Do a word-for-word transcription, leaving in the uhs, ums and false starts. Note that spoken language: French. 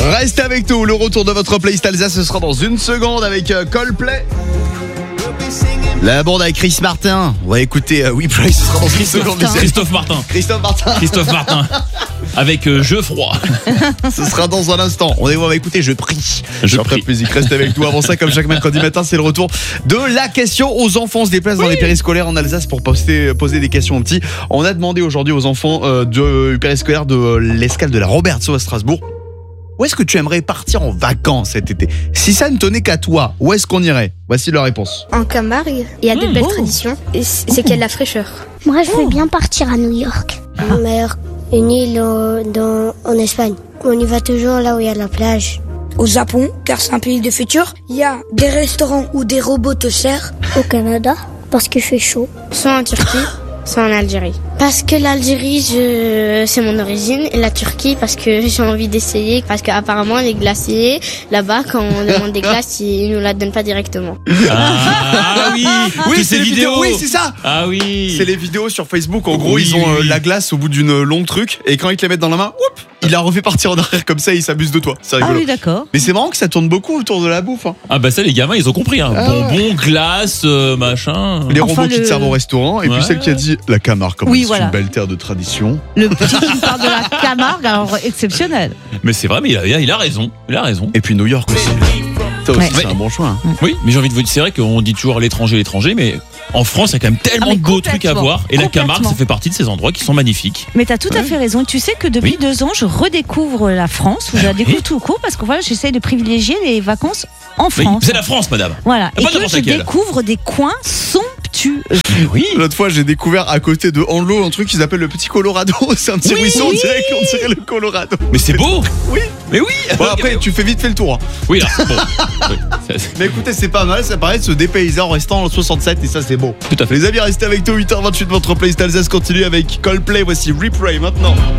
Restez avec nous, le retour de votre playlist Alsace, ce sera dans une seconde avec euh, Coldplay. La bande avec Chris Martin. On va écouter euh, We Pray, ce sera dans une seconde. Christophe Martin. Christophe Martin. Christophe Martin. Avec euh, Je froid. Ce sera dans un instant. On, est, on va écouter Je prie. Je Après prie. musique, reste avec nous. Avant ça, comme chaque mercredi matin, c'est le retour de la question aux enfants. On se déplace dans les périscolaires en Alsace pour poster, poser des questions aux petits. On a demandé aujourd'hui aux enfants euh, du périscolaire de euh, l'escale de la Robertso à Strasbourg. Où est-ce que tu aimerais partir en vacances cet été? Si ça ne tenait qu'à toi, où est-ce qu'on irait? Voici la réponse. En Camargue, il y a de Mmh, belles oh. traditions. Et C'est c'est qu'il y a de la fraîcheur. Moi, je veux bien partir à New York. Meilleure, une île au- dans, en Espagne. On y va toujours là où il y a la plage. Au Japon, car c'est un pays de futur, il y a des restaurants où des robots te servent. Au Canada, parce qu'il fait chaud. Soit en Turquie, soit en Algérie. Parce que l'Algérie, je... c'est mon origine. Et la Turquie, parce que j'ai envie d'essayer. Parce qu'apparemment, les glaciers, là-bas, quand on demande des glaces, ils nous la donnent pas directement. Ah oui. Oui, Toutes c'est ces les vidéos. Oui, c'est ça. Ah oui. C'est les vidéos sur Facebook. En gros, Oui, ils ont euh, oui. la glace au bout d'une longue truc. Et quand ils te la mettent dans la main, oup, il la refait partir en arrière comme ça et il s'abuse de toi. C'est Ah rigolo. oui, d'accord. Mais c'est marrant que ça tourne beaucoup autour de la bouffe. Hein. Ah bah ça les gamins ils ont compris hein. Ah Bonbons, glace, euh, machin. Les Enfin, robots qui te le- servent au restaurant. Et Ouais. puis celle qui a dit la Camargue, comme Oui, c'est voilà. une belle terre de tradition. Le petit qui parle de la Camargue, alors exceptionnel. Mais c'est vrai mais il a, il a raison. Il a raison. Et puis New York aussi. Ça aussi, Ouais. c'est un bon choix. Hein. Oui, mais j'ai envie de vous dire, c'est vrai qu'on dit toujours l'étranger, l'étranger, mais en France, il y a quand même tellement Ah, mais de beaux trucs à complètement, voir. Et la Camargue, complètement. ça fait partie de ces endroits qui sont magnifiques. Mais t'as tout à Ouais. fait raison. Et tu sais que depuis Oui. deux ans, je redécouvre la France, ou je la Ah oui. découvre tout court, parce que voilà, j'essaye de privilégier les vacances en Oui, France. c'est la France, madame. Voilà. Pas Et que n'importe je laquelle. découvre des coins somptueux. Oui. L'autre fois, j'ai découvert à côté de Anlo un truc qu'ils appellent le petit Colorado. C'est un petit Oui, ruisseau, on oui. dirait, on dirait le Colorado. Mais c'est beau. Oui. Mais oui. Bon, après, tu fais vite fait le tour. Hein. Oui, là, bon. Oui, ça, c'est- Mais écoutez, c'est pas mal, ça paraît de se dépayser en restant en soixante-sept et ça, c'est beau. Tout à fait. Les amis, restez avec nous, huit heures vingt-huit, votre playlist Alsace continue avec Coldplay. Voici Replay maintenant.